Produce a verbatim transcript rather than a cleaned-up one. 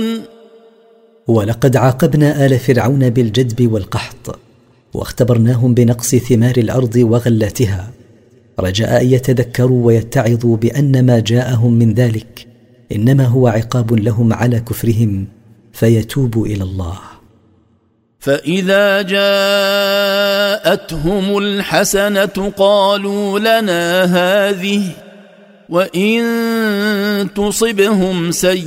ولقد عاقبنا آل فرعون بالجدب والقحط، واختبرناهم بنقص ثمار الأرض وغلاتها، رجاء أن يتذكروا ويتعظوا بأن ما جاءهم من ذلك إنما هو عقاب لهم على كفرهم، فيتوبوا إلى الله. فإذا جاءتهم الحسنة قالوا لنا هذه، وإن تصبهم سيئة